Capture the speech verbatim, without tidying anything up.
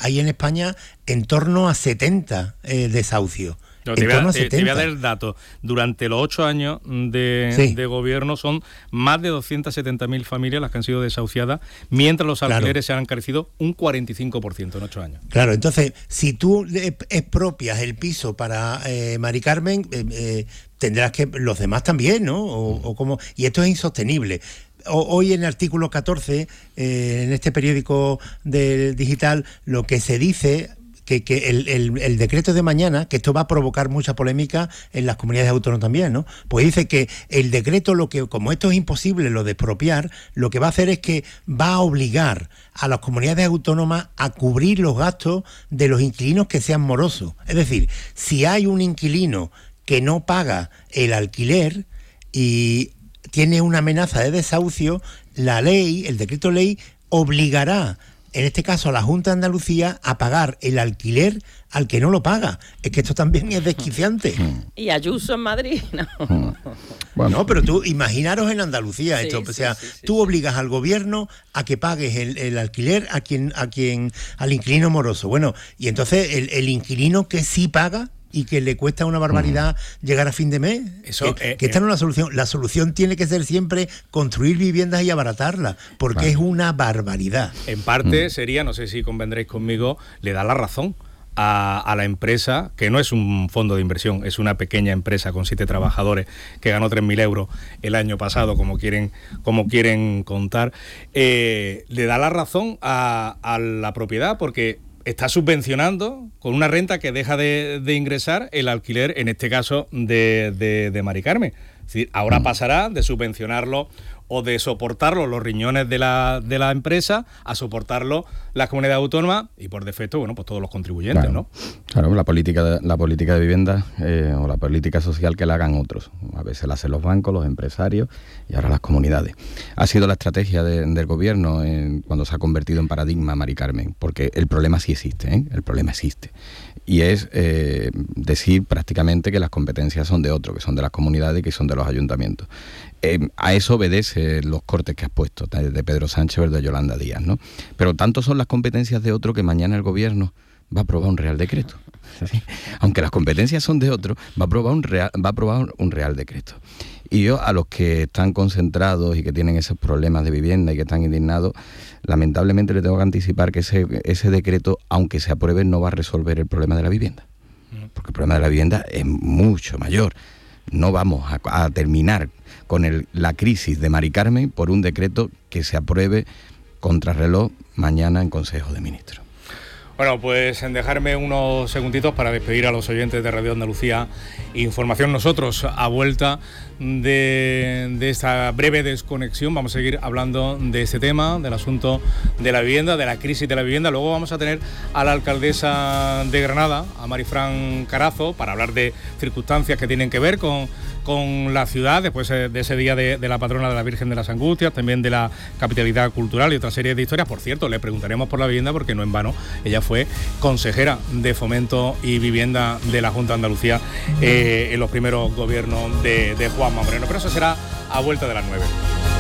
hay en España en torno a setenta eh, desahucios. No, te, voy a, te, te voy a dar el dato. Durante los ocho años de, sí. de gobierno son más de doscientas setenta mil familias las que han sido desahuciadas, mientras los alquileres claro. se han encarecido un cuarenta y cinco por ciento en ocho años. Claro, entonces, si tú expropias el piso para eh, Mari Carmen, eh, eh, tendrás que los demás también, ¿no? O, o como, y esto es insostenible. Hoy en el artículo catorce, eh, en este periódico del digital, lo que se dice... que, que el, el, el decreto de mañana, que esto va a provocar mucha polémica en las comunidades autónomas también, ¿no? Pues dice que el decreto, lo que como esto es imposible, lo de expropiar, lo que va a hacer es que va a obligar a las comunidades autónomas a cubrir los gastos de los inquilinos que sean morosos. Es decir, si hay un inquilino que no paga el alquiler y tiene una amenaza de desahucio, la ley, el decreto ley, obligará en este caso a la Junta de Andalucía a pagar el alquiler al que no lo paga. Es que esto también es desquiciante. Y Ayuso en Madrid, no. Bueno, no, pero tú imaginaros en Andalucía esto, sí, o sea, sí, sí, tú sí, obligas sí. al gobierno a que pagues el, el alquiler a quien, a quien, al inquilino moroso. Bueno, y entonces el, el inquilino que sí paga y que le cuesta una barbaridad mm. llegar a fin de mes. Eso, que, eh, que esta eh, no es la solución. La solución tiene que ser siempre construir viviendas y abaratarlas, porque vale. es una barbaridad. En parte mm. sería, no sé si convendréis conmigo, le da la razón a, a la empresa, que no es un fondo de inversión, es una pequeña empresa con siete trabajadores que ganó tres mil euros el año pasado, como quieren, como quieren contar. Eh, le da la razón a, a la propiedad, porque está subvencionando con una renta que deja de, de ingresar el alquiler, en este caso de, de, de Mari Carmen. Es decir, ahora pasará de subvencionarlo o de soportarlo los riñones de la, de la empresa a soportarlo las comunidades autónomas y por defecto, bueno, pues todos los contribuyentes, claro, ¿no? Claro, la política de, la política de vivienda eh, o la política social que la hagan otros. A veces la hacen los bancos, los empresarios y ahora las comunidades. Ha sido la estrategia de, del gobierno en, cuando se ha convertido en paradigma Mari Carmen, porque el problema sí existe, ¿eh? El problema existe. Y es eh, decir prácticamente que las competencias son de otro, que son de las comunidades y que son de los ayuntamientos. Eh, a eso obedece los cortes que has puesto de Pedro Sánchez, de Yolanda Díaz, ¿no? Pero tanto son las competencias de otro que mañana el gobierno va a aprobar un real decreto. ¿Sí? Aunque las competencias son de otro, va a aprobar un real, va a aprobar un real decreto. Y yo, a los que están concentrados y que tienen esos problemas de vivienda y que están indignados, lamentablemente le tengo que anticipar que ese, ese decreto, aunque se apruebe, no va a resolver el problema de la vivienda. Porque el problema de la vivienda es mucho mayor. No vamos a, a terminar con el, la crisis de Mari Carmen por un decreto que se apruebe contrarreloj mañana en Consejo de Ministros. Bueno, pues en dejarme unos segunditos para despedir a los oyentes de Radio Andalucía Información. Nosotros, a vuelta de, de esta breve desconexión, vamos a seguir hablando de este tema, del asunto de la vivienda, de la crisis de la vivienda. Luego vamos a tener a la alcaldesa de Granada, a Marifran Carazo, para hablar de circunstancias que tienen que ver con, con la ciudad, después de ese día de, de la patrona de la Virgen de las Angustias, también de la capitalidad cultural y otra serie de historias. Por cierto, le preguntaremos por la vivienda porque no en vano ella fue consejera de Fomento y Vivienda de la Junta de Andalucía eh, en los primeros gobiernos de, de Juanma Moreno. Pero eso será a vuelta de las nueve.